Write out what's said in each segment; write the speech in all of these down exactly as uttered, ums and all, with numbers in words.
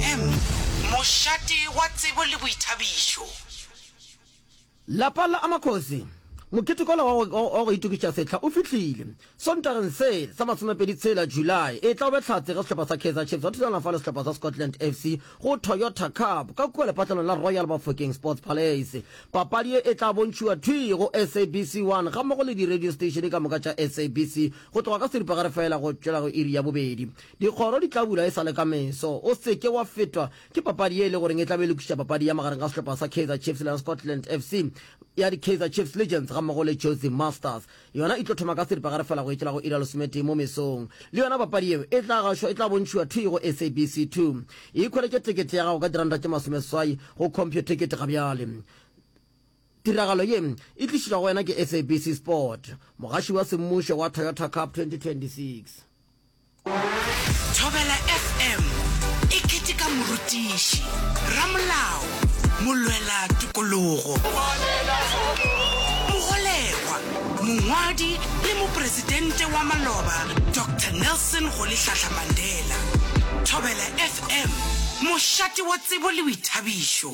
M mošate wa tsebo le boithabišo. Lapa la Amakhosi mokete kola wa go itukitša setla o fihlile sontageng se sa masomepedi tshela July e tla o betlatse ga sehlopha sa Kaizer Chiefs wa thulana fa le sehlopha sa Scotland F C go Toyota Cup ka kua lepatlano la Royal Bafokeng Sports Palace. Papadi e tla bontšhiwa thwi go S A B C one ga mmogo le di-radio station ka moka tša S A B C go tloga ka seripagare fela go tšwela go iri ya bobedi. Dikgoro di tla bula e sa le ka meso o seke wa fetwa ke papadi e le goreng e tla be lekiša papadi ya magareng ga sehlopha sa Kaizer Chiefs le Scotland F C ya di-Kaizer Chiefs Legends ga mmogo le Josie Masters yona e tlo thoma ka seripagare fela go etšela go ira lesomete mo mesong le yona papadi eo e tla gašwa e tla bontšhiwa thwi go S A B C two e ikgweletse tekete ya gago ka diranta tše masomeswai go computekete ga bjale. Tiragalo ye e tlišitšwa go wena ke S A B C Sport mogaši wa semmušo wa Toyota Cup twenty twenty-six. Thobela F M e keteka morutiši ramolao molwela tikologo mogolegwa mongwadi le mopresidente wa maloba Doctor Nelson Rolihlahla Mandela. Thobela F M mošate wa tsebo le boithabišo.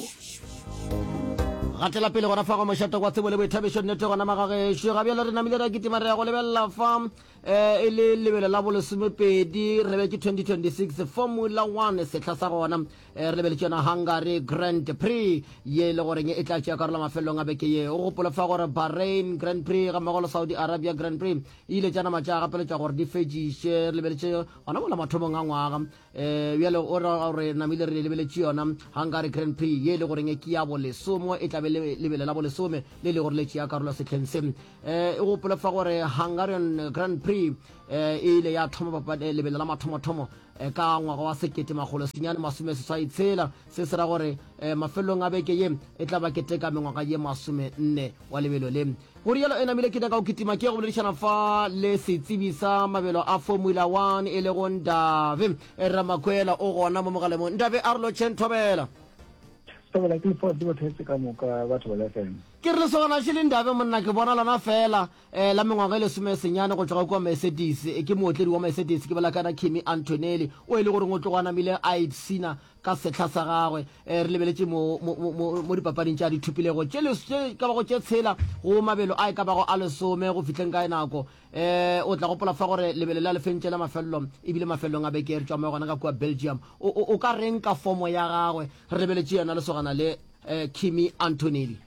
Gatela pele gona fa go mošate wa tsebo le boithabišo nnete gona magagešo ga bjale re namile ra kitima re ya go lebelela fa e le lebelo la bolesomepedi re be ke twenty twenty-six Formula one setla sa gona re lebeletse yona Hungary Grand Prix ye le goreng e tla tšea karolo mafelong a beke ye o gopola fa gore Bahrain Grand Prix ga mmogo le Saudi Arabia Grand Prix ile tšana matša a gapeletša gore di fetšiše re lebeletse gona mola mathomong a ngwaga um bjale o ra gore namile re lebeletse yona Hungary Grand Prix ye le goreng ke ya bolesomo e tla be lebelo la bolesome le le gore le tšea karolo setlheng se um e gopola fa gore Hungarian Grand Prix e ile ya thoma lebelo la mathomothomo ka ngwaga wa sekete magolo senyane masome seswai tshela se se ra gore mafelong a beke ye e tla ba keteka mengwaga ye masome nne wa lebelo le go rialo e namile ke ka go kitima ke go boledišana fa le setsebi sa mabelo a Formula one e le go Ndabe Ramakwela o gona mo mogalemo Ndabe a re lo Thobela Thobela ke fo di bothetse ka moka batho ba F M ke re sona tšhile Ndabe monna ke bona lana fela um la mengwaga e lesome senyane go tšwa kwa Mercedes ke mootledi wa Mercedes ke bela kana Kimi Antonelli o e le gore go tloga namile a itsina ka setla sa gagwe re lebeletse mo mo dipapading tša dithupilego tše ka bago tše tshela go mabelo a e ka bago a lesome go fitlheng ka nako um o tla gopola fa gore lebelo la lefentše la mafelelo ebile mafelelong a beke re tšwa mo gona ka kua Belgium o ka reng ka fomo ya gagwe re lebeletse yona lesogana le Kimi Antonelli.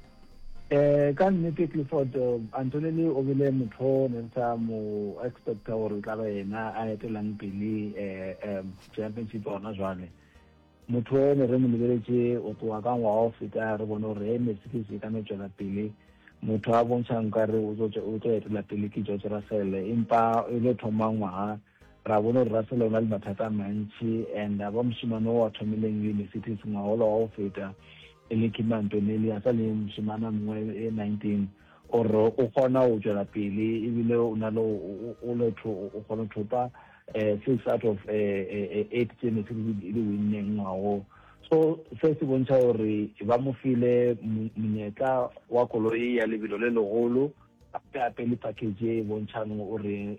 Eh ka nnete Clifford Antonelli o bile motho ne tsa mo expecta gore tla ba yena a etelang pele eh championship ona jwale motho ne re mo lebeletse o tloa ka ngwa o feta re bona gore Mercedes e ka metšwela pele motho a bontšhang ka re o tlo etela pele ke George Russell empa e le thoma ngwaga ra bona gore Russell o na le mathata a mantši and ba mošimane wa thomileng le Mercedes ngwaga o feta ele Kimi Antonelli a sa le mošimana mongwe e nineteen or o kgona go tšwela pele ebile o na le o le o kgona go thopa six out of eight tse Mercedes e le winneng ngwago so se se bontšha gore ba mo file monyetla wa koloi ya lebelo le legolo gape le package e bontšhang gore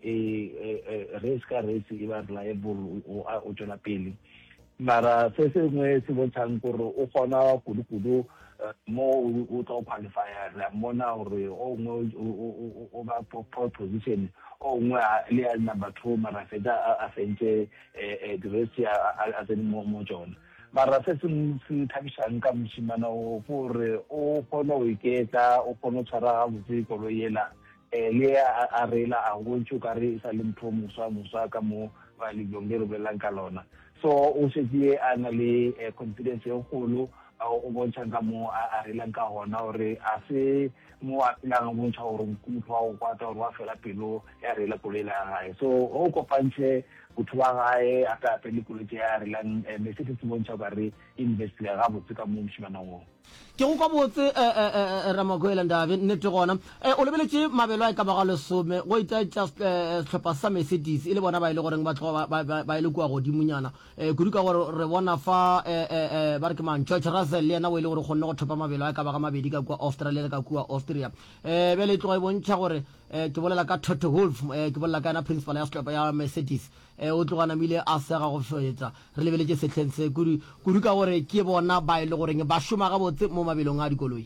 race ka race e ba reliable o tšwela pele mara se sengwe se bontšhang gore o kgona kudu-kudu mo o tla o qualifier ra mona gore o ngwe o ba pole position o ngwe le ya number two mara feta a fentse the rest a tsene mo tsona mara se se thabisang ka mošimana o gore o kgona go iketla o kgona go tshwara ga botse koloi ela le a rela a bontšho ka re sa le motho moswa ka mo ba lebiong le re bolelang ka lona so o šetse a na le confidence e kgolo o bontšhang ka mo a relang ka gona gore a se mo a pelang a bontšha gore motho wa go kwata gore wa fela pelo ya rela koloi la gae so o kopantšhe botho ba gae a ka pele koloi tše ya relang Mercedes se bontšha kare investile ga botse ka mo mošimanang o ke go kwa botse Ramakwela Ndabe nnete gona o lebeletse mabelo a ka baga lesome go ita just sehlopha sa Mercedes e le bona ba ile goreng ba tloga ba ile kua godimonyana kudu ka gore re bona fa ba re ke man George Russell le yena o ile gore kgonne go thopa mabelo a ka baga mabedi ka kua Australia le ka kua Austria um bele tloga e bontšha gore ke bolela ka Toto Wolff ke bolela ka yana principal ya sehlopha ya Mercedes um o tloga namile a sega go fetsa re lebeletse setlheng se kudu kudu ka gore ke bona ba e le goreng ba šoma gabotse mo mabelong a dikoloi.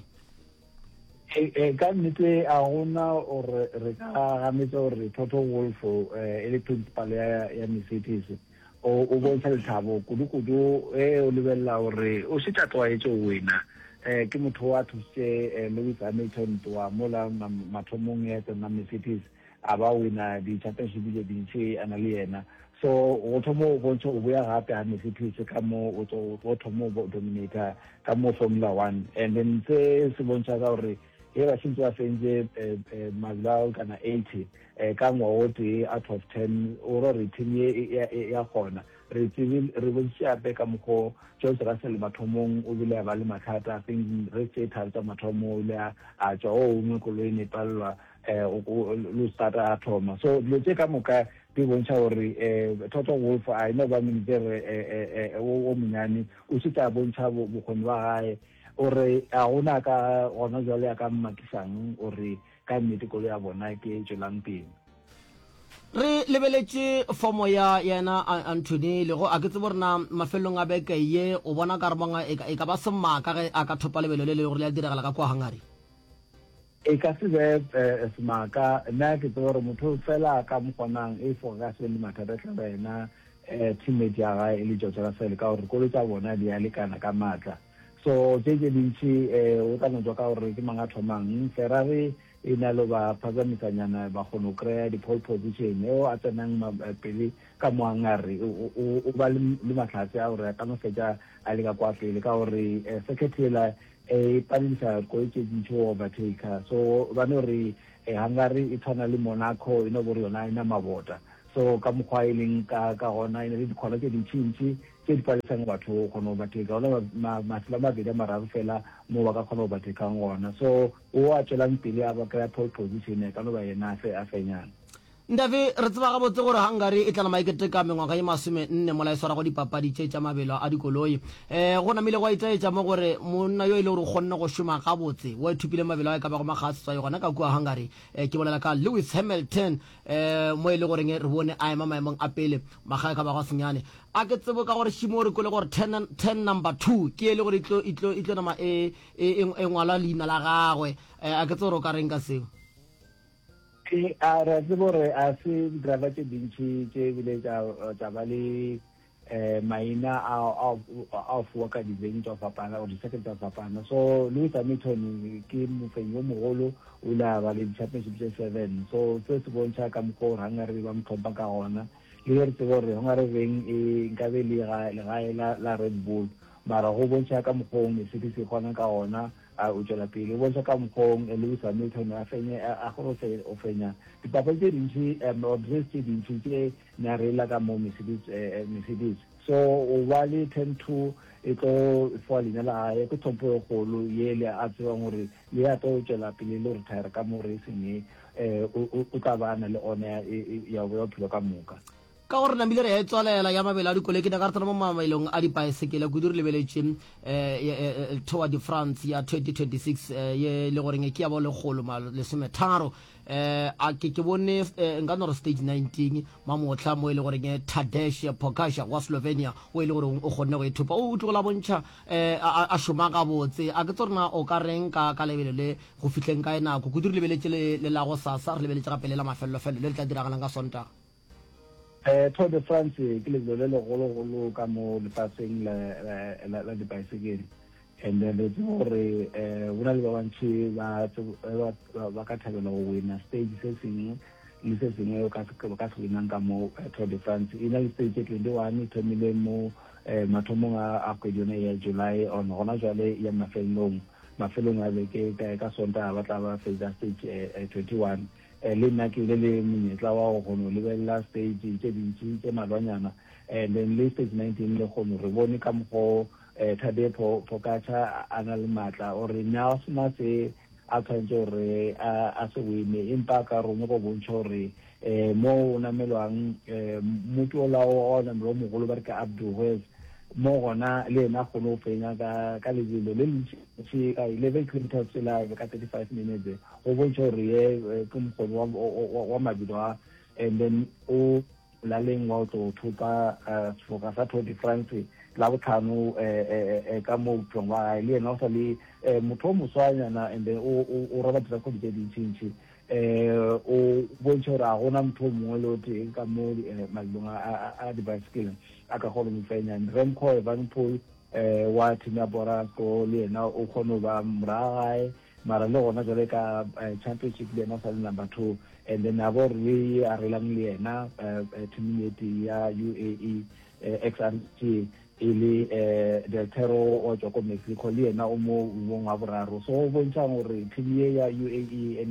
e ka nnete a gona gore re ka gametse gore Toto Wolff e le principal ya Mercedes o bontsha lethabo kudu-kudu e o lebelela gore o se tla tlwaetse o wena um ke motho wa thusitse Lewis Hamilton toa mola mathomong ya tsena Mercedes a ba wina di-championship tse dintšhi a na le yena, so go thomo o bontsha o boya gape ga Mercedes ka mo o thomo o dominator ka mo Formula One, and then se se bontsha ka gore e ba sentse ba fentse mabelo kana eighty ka ngwaga o tee out of ten o re team ya gona re tsebile re bontšhape ka mokgwa George Russell mathomong o bile ba le mathata. I think re tse tharo tsa mathomo o le a tswa o ungwe koloi ne palelwa lo starta a thoma, so dilo tse ka moka di bontsha gore Toto Wolff a ino ba minitere o monyane o se tla bontsha bokgoni ba gae ore a gona ka gona jwale ya ka mmakisang ore ka nnete kolo ya bona ke tswelang pele. Re lebeletse fomo ya yena Anthony le go a ke tse borna mafelong a beke ye o bona ka re monga e ka ba semaka ge a ka thopa lebelo le le gore le a diragala ka kwa Hungary. E ka se be semaka nna ke tse gore motho fela ka mo kgonang e foga se le mathata tla bena teammate ya ga e le George Russell ka gore kolo tsa bona di a lekana ka matla, so tse tse dintšhi o ka no tswa ka gore ke manga thomang Ferrari e na le ba phazamisanyana ba kgone go kry-a di-pole position eo a tsenang pele ka mo Hungary o ba le matlhatse a gore a ka no fetsa a le ka kwa pele ka gore circuit ela e palisa koloi tse dintšhi o overtaker, so ba no re Hungary e tshwana le Monaco e no bore yona e na mabota, so ka mokgwa e leng ka gona e na le dikgona tse dintšintši tse di palisang batho go kgona go bateka ona masela mabedi a mararo fela mo ba ka kgona go batekang gona, so o a tswelang pele a ba kry-a pole position ka no ba yena a fenyana. Ndavi re tseba gabotse gore Hungary e tla na maikete ka mengwaga ye masome nne mola e swara go dipapadi tše tša mabelo a dikoloi um go namile go a itsaetša mo gore monna yo e le gore o kgonne go šoma gabotse wa ithupile mabelo a e ka bago magasetswayo gona ka kua Hungary um ke bolela ka Lewis Hamilton um mo e le goreng re bone a ema maemong a pele maga e ka bago a senyane a ke tsebo ka gore šimo re kole gore ten number two ke e le gore e tlo nama e ngwala leina la gagwe a ke tse gore o ka reng ka seo. ke a re tsebo re a se driver tse dintšhi tše bile tša ba le maina a fuwa ka di-venue tša fapana or di-circuit tša fapana, so Lewis Hamilton ke mofenyi o mogolo o ile a ba le di-championship tše seven, so se se bontšha ka mokgwa gore Hungary ba motlhompa ka gona le re tsebo gore Hungary beng e nkabe legae la Red Bull, mara go bontšha ka mokgwa o Mercedes e kgona ka gona a o tswela pele o bontsha ka mokgong Lewis Hamilton a fenye a go o fenya dipapadi tse dintšhi or race tse dintšhi tše na re la ka mo Mercedes, so o ba le ten two e tlo fa leina la gae ke tlhompho e kgolo ye le a tsebang gore le a tlo tswela pele le retire ka mo racing e o tla bana le one ya bophelo ka moka ka gore namile re ya e tswalela ya mabelo a dikoloi ke ne ka re tsena mo mamelong a dipaesekele kudu re lebeletse um Tour de France ya twenty twenty-six ye le goreng ke ya bo legolo lesometharo um a ke ke bone nka no re stage nineteen mamotlha mo e le goreng Tadej Pogačar wa Slovenia o e le gore o kgonne go ithupa o tlogola bontšha um a šoma gabotse a ke tse gorena o ka reng ka lebelo le go fitlheng ka e nako kudu re lebeletse le la go sasa re lebeletse gape le la mafelelofelo le le tla diragalang ka Sontaga. Eh, Tour de France ke lebelo le legolo-golo ka mo lefatsheng la dibaesekele, and then re tsebo gore um go na le ba bantši ba ka thabela go wina stage se sengwe le se sengwe ka se winang ka mo Tour de France. E na le stage twenty-one e thomile mo mathomong a kgwedi yone ya July on gona jwale ya mafelong mafelong a beke ka Sontaga ba tla ba fetsa stage twenty-one le nna ke ile le monyetla wa go kgona go lebelela stage tse dintšhi tse malwanyana, and then le stage nineteen le kgone re bone ka mokgwa Tadej Pogačar a na le maatla ore nya sena se a tshwanetse gore a se wine, empa ka rona go bontšha gore um mo o namelwang motho ola o namelo o mogolo ba re ka Abdul mo gona le ena kgone go fenya ka lebelo le ntši ka eleven kilometers live ka thirty-five minutes go bontšha gore ye ke mokgoni wa mabelo a, and then o la leng wa tlo thupa sefoka sa Tour de France la botlhano eh ka mo plong wa ile no sa le motho moswanyana and then o o roba tsa go di dintsi eh o bontsha ra gona motho mongwe le teng ka mo malunga a di bicycle aka go le mfenya Remco Evenepoel eh wa tina bora ko le na o khono ba mrae mara le gona jole ka championship le na sa number two and then abo re a re lang le ena team ya U A E X R T ile del Tero o tswa ko Mexico le ena o mo mo wa boraro so bo ntsa gore team ya U A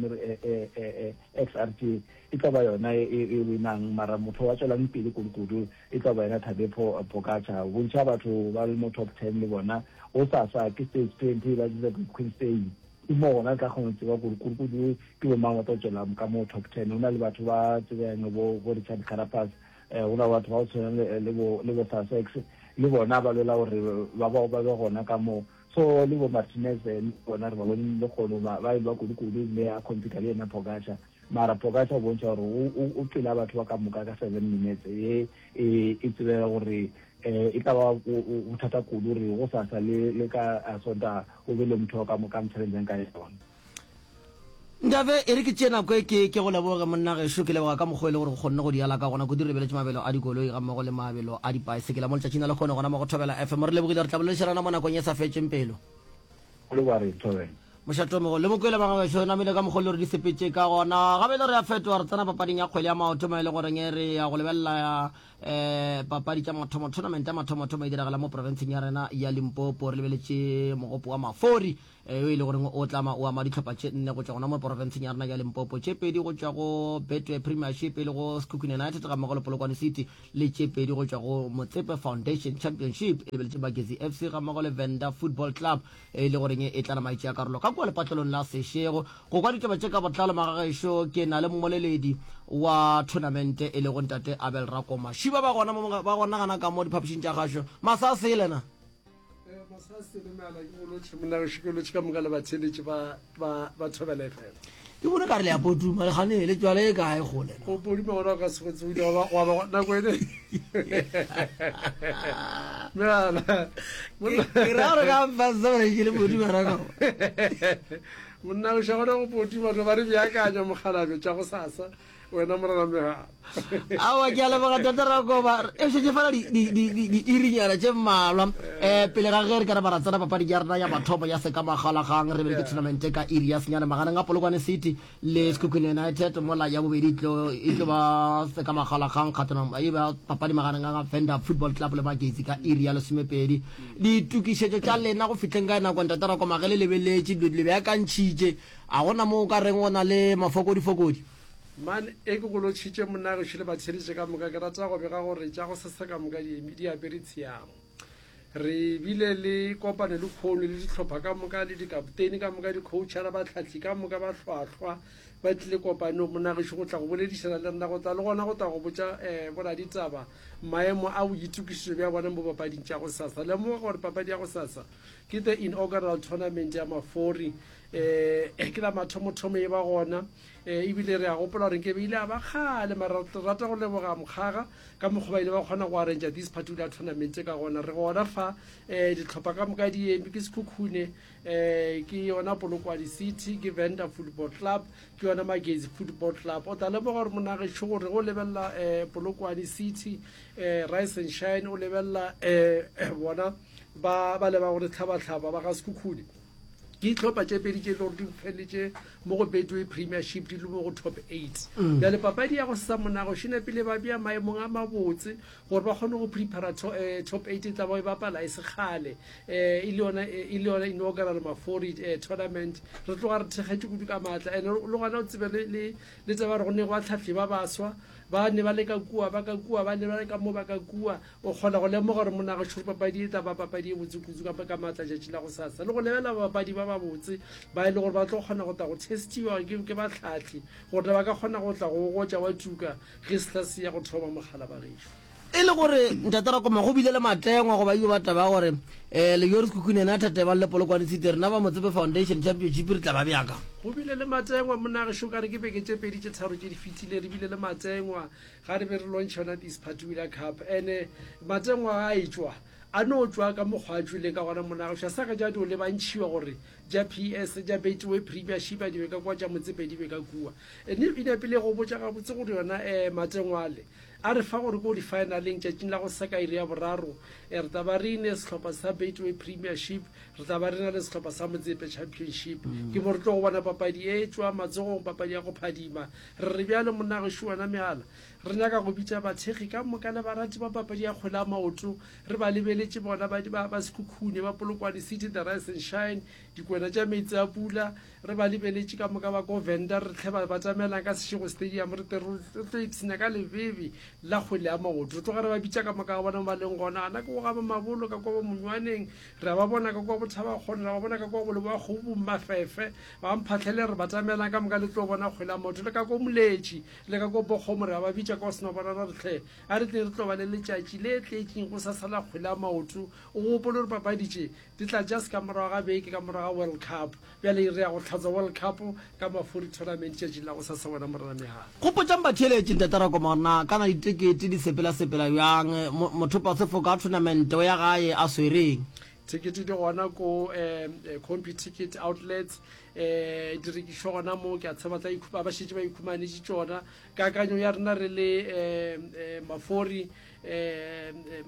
E X R T e tla ba yona e winang mara motho wa tsela mpile kudu e tla ba yona Tadej Pogačar bo ntsa batho ba le mo top ten le bona o sa sa ke stage twenty ba di Queen stage mo bona ka go ntse ba kudu ke bo mangwa to tsela ka mo top ten ona le batho ba tsena bo bo Richard Carapaz ona batho ba tsena le bo le bo Sussex le bona ba lela gore ba ba ba gona ka mo so le bo Martinez le bona re ba bone le go ba ba ba kudu kudu le a computer le na Pogačar mara Pogačar bo ntse gore o pila batho ba ka moka ka seven minutes e e tsela gore e ka ba o thata kudu re go sa sa le le ka sonda o be le motho ka moka mtsheleng ka yona ndabe ere ke tsena go ke ke go leboga monna ge sho ke leboga ka mogwele gore go kgonne go diala ka gona go direbele mabelo a dikoloi ga mmogo le mabelo a dibicycle mo letšatšing le kgone gona mo go thobela F M re lebogile re tlabolele sherana mo nakong ya sa fetšeng pelo le wa re thobela mošatomo le mokwele ba ga namile ka mogolo re di sepetse ka gona gabe le re a fetwa re tsena papading ya kgwele ya maoto ma ile gore re ya go lebella ya eh papadi tša mathomo tournament ya mathomo thoma e diragala mo provinceng ya rena ya Limpopo re lebeletse mogopo wa Mafori e ile gore o tlama o ama ditlhopha tše nne go tswa gona mo provinceng ya rena ya Limpopo tše pedi go tswa go Betway Premiership le go Sekhukhune United ga mmogo le Polokwane City le tše pedi go tswa go Motsepe Foundation Championship e lebeletse Magezi F C ga mmogo le Venda Football Club e ile gore e tla maitse ya karolo ka kwa lepatlelong la Seshego go kwa ditaba tše ka botlalo magagesho ke na le mmoleledi wa tournament e le go ntate Abel Rakoma shiba ba gona ba gona gana ka mo diphaphishing tša gasho masase lena eh masase le mala ke go lotse mona go shikelo tška mo ka le batsheletši ba ba ba thobela F M ke bona ka re le ya potuma le gane le tswale e kae go lena go podi mo gona ka se go tsudi wa wa ba na go ene mala ke ra re ka ba zore ke le potuma ra ka monna go shagona go potuma ba re bjakanya mogalabe tša go sasa wena morana meha awa ke a leboga tata Rakoma e šetse fela di irinyana tše mmalwa um pele ga ge re ka re ba ratsana papadi ya rena ya mathomo ya sekamagalagang re bele ke tournament ka iri ya senyana maganeng a Polokwane City le Sekhukhune United mola ya bobedi e tlo ba sekamagalagang kgatlhanong e ba papadi maganeng a Venda Football Club le Magezi ka iri ya lesomepedi ditukišetšo tša lena go fitlheng ka nako tata Rakoma ge le lebeletše dilo le beakantšhitše a gona mo o ka reng o na le mafokodifokodi man e go go tshitse monna go tshile ba tsheletse ka moka ke rata go bega gore tša go sesa ka moka di media peritshiamo re bile le kopane le kholo le ditlhopha ka moka le dikaptene ka moka di coachara ba tlhatli ka moka ba hlwahlwa ba tlile kopane monna go go tla go boledisana le nna go tla le gona go tla go botsa eh bona ditaba maemo a o itukišo bja bona mo papading tša go sasa le mo gore papadi ya go sasa ke the inaugural tournament ya Mafori eh ke la mathomo thomo e ba gona e bile re a gopola gore ke beile a ba khale mara rata go leboga mokgaga ka mogwa ile ba kgona go arrange this particular tournament ka gona re gona fa eh ditlhopha ka moka di emi ke Sekhukhune eh ke yona Polokwane City ke Venda Football Club ke yona Magezi Football Club o tla leboga gore mona ge tšho gore go lebella eh Polokwane City eh Rise and Shine o lebella eh bona ba ba le ba gore tlhaba tlhaba ba ga Sekhukhune ke tlhopha tše pedi tše le di feletše mo go Betway Premiership di le mo go top eight ya le papadi ya go sa mona go shine pele ba bia maemong a mabotse gore ba kgone go prepare top eight tla ba ba pala e se khale eh ile yona ile yona inaugural Mafori tournament re tloga re thegetse go ka matla ene le gona o tsebe le le tseba re go ne go tlhatlhi ba baswa ba ne ba le ka kua ba ka kua ba ne ba le ka mo ba ka kua o kgona go lemoga gore mona go tshuru papadi e tla ba papadi e botsukutsu ka ka matla ja tšila go sasa le go lebela papadi ba ba botse ba ile gore ba tlo kgona go tla go testiwa ke ke ba tlhatlhi gore ba ka kgona go tla go gotša wa tuka ge se tla se ya go thoma mogala ba gešo e le gore ntatara koma go bile le matengwa go ba yo ba taba gore eh le Yoris Kukune na thate ba le polokwane siteri na ba Motsebe Foundation Championship re tla ba bjaka go bile le matengwa monna ge shokare ke beke tse pedi tse tharo tse di fitile re bile le matengwa ga re be re launch ona this particular cup ene matengwa a itswa a no tswa ka mogwatjwe le ka gona monna ge sa ka ja di le bantšiwa gore ja P S ja Betway Premiership a di be ka kwa ja Motsebe di be ka kuwa ene ine pele go botsa ga botse go yona eh matengwa le a re fa gore go di finaleng tšatšing la go seka iri ya boraro re taba re ne setlhopha sa Betway Premiership re taba re na le setlhopha sa Motsebe Championship ke bo re tlo go bona papadi e tswa matsogong papadi ya go phadima re re bjalo monna ge shuana mehala re nyaka go bitsa batshegi ka mokana ba rati ba papadi ya kgola maoto re ba lebeletse bona ba ba ba Sekhukhune ba Polokwane City the Rise and Shine dikwena tša metsi a pula re ba lebeletse ka moka ba go vendor re tlheba ba tsamela ka Seshego Stadium re tlo ipsina ka lebebe la kgwele ya maoto tlo re ba bitsa ka moka bona ba leng gona ana go ga ba mabolo ka kwa monywaneng re ba bona ka kwa bothaba kgona ba bona ka kwa bole ba go mafefe ba mphatlhele re ba tsamela ka moka le tlo bona kgwele ya maoto le ka go moletši le ka go bogomore ba bitsa ka seno bona re tle a re tle re tlo ba le letšatši le tletseng go sa sala kgwele ya maoto o gopole re papaditše di tla just ka morago ga beke ka morago ga World Cup bjale re ya go tlhatsa World Cup ka Mafuri tournament tšatši la go sa sa bona morana megala go potsang batheletše ntatara komana kana ditekete di sepela sepela yang motho pa se foka tournament ya gae a swereng ticket di gona ko um compi ticket outlets eh di rekiswa gona mo ke a tseba tla ikhupa ba shitse ba ikhumanetse tsona ka kanyo ya rena re le eh Mafori eh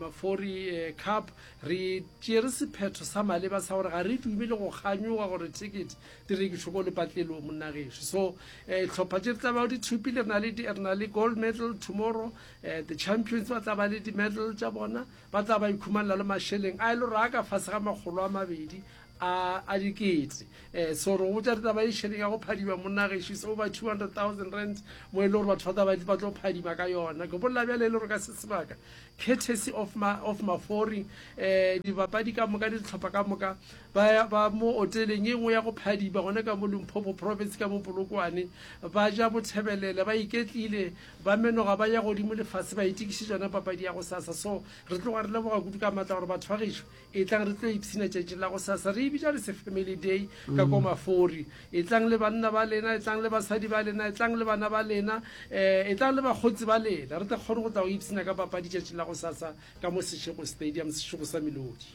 Mafori cup re tšere sephetho sa maleba sa gore ga re dumile go ganyoga gore ticket di rekiswa go le patlelo monna gesho so eh tlhopha tše tsa ba di thupile rena le di rena le gold medal tomorrow eh the champions ba tla ba le di medal tša bona ba tla ba ikhumanela le masheleng a ile ra ka fase ga magolo a mabedi a a dikete eh so ro botsa taba e shele ya go phadiwa monna ge she's over two hundred thousand rand mo ile gore batho ba ba tlo phadima ka yona go bolla bjale le re ka se sebaka courtesy of ma of Mafori eh di bapadi ka moka di tlhopha ka moka ba ba mo hoteleng engwe ya go phadiba gone ka mo Limpopo province ka mo Polokwane ba ja bothebelele ba iketlile ba menoga ba ya godimo le fase ba itikisi jona papadi ya go sasa so re tlo re le boga kudu ka matla gore batho ba gesho e tlang re tlo ipsina tšatši la go sasa re bitša le se family day ka ko Mafori e tlang le banna ba lena e tlang le basadi ba lena e tlang le bana ba lena eh e tlang le bagotsi ba lena re tla kgone go tla go ipsina ka papadi tšatši la go sasa ka mo Seshego Stadium Seshego sa Melodi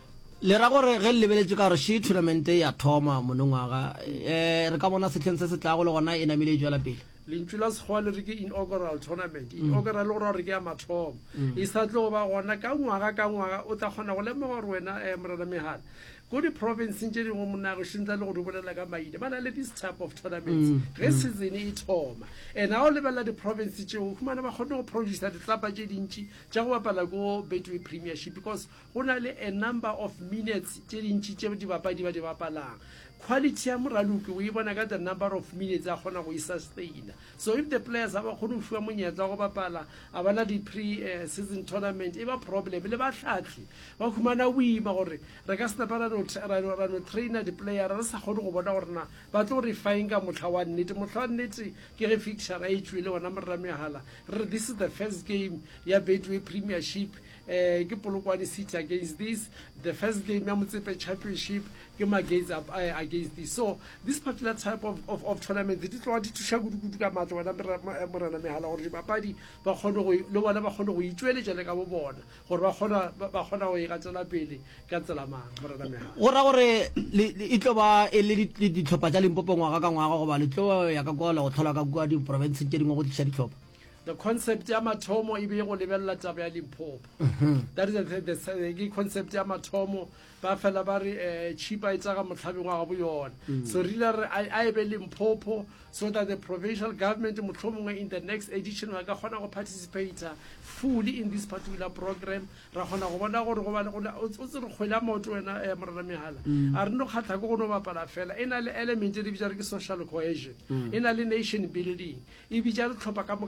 le ra gore ge le lebeletse ka re shi tournament ya thoma monongwaga eh re ka bona setlheng se se tla go le gona e namile jwala pele lentšula sekgwale re ke inaugural tournament inaugural gore re ke ya mathomo e sa tlo ba gona ka ngwaga ka ngwaga o tla kgona go lemoga gore wena um morena mehala ko di-provinceng tše dingwe monna go šintla le go di bolela ka maine ba na le this type of tournaments ge season e thoma and ga o lebelela di-province tšeo humana ba kgone go producer ditlapa tše dintši tša go bapala ko Betway Premiership because go na le a number of minutes tše dintši tše di bapadi ba di bapalang quality ya moraluki o e bona ka the number of minutes a kgona go e-sustaina so if the players a ba kgone go fiwa monyetla go bapala a bana di-pre-season tournament e ba problem le batlhatlhi ba humana o ima gore re ka senapa ra no trainer di-player re sa kgone go bona gore na ba tlo re fine ka motlha wa nnete motlha wa nnete ke ge fixture a e tswile gona morera mehala re this is the first game ya Betway Premiership eh ke Polokwane City against this the first game ya Motsebe Championship ke against up uh, against this so this particular type of of, of tournament di tlo di tsha go di ka matlo wena morena mehala gore bapadi ba kgone go le bona ba kgone go itšweletša le ka bo bona gore ba kgona ba kgona go e gatsela pele ka tsela mang morena mehala go ra gore e tlo ba e le ditlhopha tša Limpopo ngwaga ka ngwaga go ba le tlo ya ka kola go tlhola ka kwa di province tše dingwe go tliša ditlhopha the concept ya mathomo e be go lebella taba ya Limpopo that is the, the, the, the concept ya mathomo ba fela ba re cheaper e tsaga motlhabeng wa go yona so really I be Limpopo so that the provincial government motlhomongwe in the next edition wa ka kgona go participate fully in this particular program ra kgona go bona gore go ba o tse re kgwela maoto wena morena mehala a re no kgatha go no bapala fela ena le element di bitsa re ke social cohesion ena le nation building e bitsa re tlhopha ka moka jona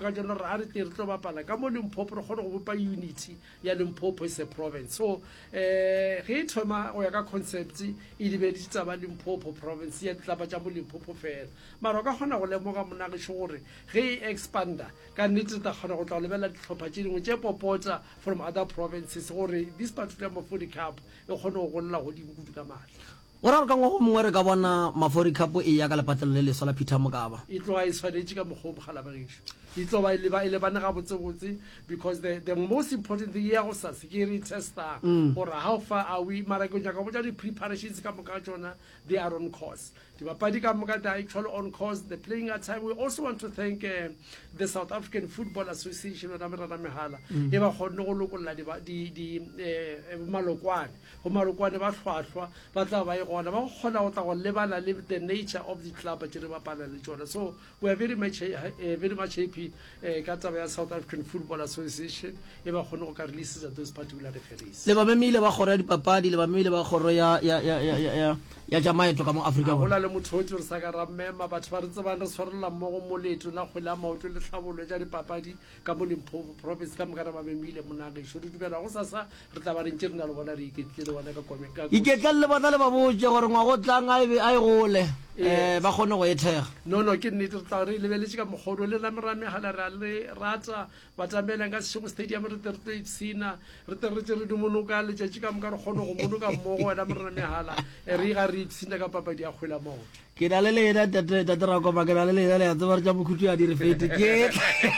ha re tle re tlo bapala ka mo Limpopo re kgone go bopa unity ya Limpopo as a province. So eh ge thoma o ya ka concept e di be di tsa ba Limpopo province ya tlaba tsa mo Limpopo fela. Mara ka gona go lemoga monage se gore ge expanda ka nnete ta gona go tla lebela ditlhopha tse dingwe tse popotsa from other provinces gore this particular Mafori Cup e kgone go golla go di mkudu ka mali. Ora ka ngo mongwe re ka bona Mafori Cup e ya ka lepatlelo le le sola Peter Mokaba e tlo a iswanetse ka mogho bogala ba gesho e tlo ba ile ba ile ba nega botse botse because the the most important thing ya go sa security tester or how far are we mara go ja ka botsa di preparations ka moka tsona they are on course di bapadi ka moka di actually on course the playing at time. We also want to thank uh, the South African Football Association wa Ramela Mehala e ba khonne go lokolla di di eh malokwane go malokwane ba hlwahlwa ba tla ba e gona ba khona go tla go lebala le the nature of the club tse re bapala le tsona. So we are very much uh, very much happy ka taba ya South African Football Association e ba khone go ka release those particular referees le ba memile ba khoro ya dipapadi le ba memile ba khoro ya ya ya ya ya ya jamaeto ka mo Africa go la le motho o tlo sa ka ra mema batho ba re tsebang re tshwarela mo go moletlo na go la maotlo le tlhabolo ja dipapadi ka mo Limpopo province ka mokara ba memile monage sho di dubela go sasa re tla ba re ntse rena le bona re iketle le bona ka komeng ka iketle le bona le ba botse gore ngwa go tlang a e a e gole eh ba khone go ethega no no ke nnete tla re lebeletse ka mogodo le la merame hala ra le rata ba tamela ka Seshego Stadium re tle re tsina re tle re tle re dimonoka le tšatši ka moka re kgone go monoka mmogo la merame hala re ga re tsina ka papadi ya khwela mo ke na le le da da da ra go ba ke na le le le ya tsa tsa mokhutu ya di re fete ke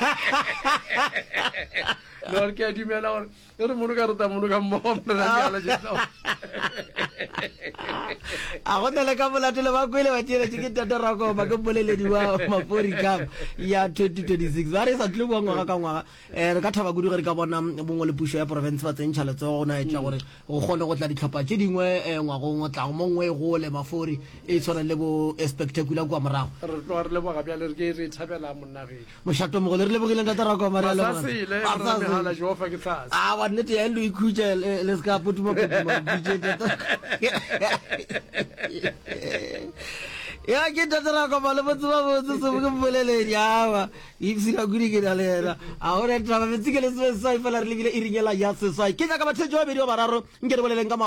no ke a dimela gore re monoka re ta monoka mmogo re hala jetlo a go tele ka bolatele ba kwele ba tšere ke tata ra go ba ke boleledi wa Mafori Cup ya twenty twenty-six ba re sa tle bo ngwaga ka ngwaga eh re ka thaba go di re ka bona bongwe le puso ya province ba tsentšha le tso gona e tla gore go gone go tla ditlhopha tše dingwe ngwagong o tla mo ngwe go le Mafori e tshwana le bo spectacular kwa morago re tlo re le boga bja le re re thabela monna ge mošato mo go le re le bogile tata ra go mara le bona sa sile re hala jofa ke tlase a wa nnete ya lo ikhutse le ska putuma putuma ya ke tatara ka bale botse ba botse se bo bolele ya wa ipsi ka guri ke dalera a ore tra ba tsikele se sai fa la rile iringela ya se sai ke ka ba tshejo ba bedi ba bararo nke re boleleng ka